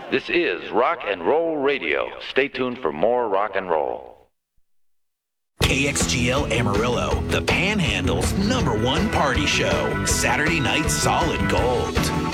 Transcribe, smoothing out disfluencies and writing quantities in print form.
This is Rock and Roll Radio. Stay tuned for more rock and roll. KXGL Amarillo, the Panhandle's #1 party show. Saturday night solid gold.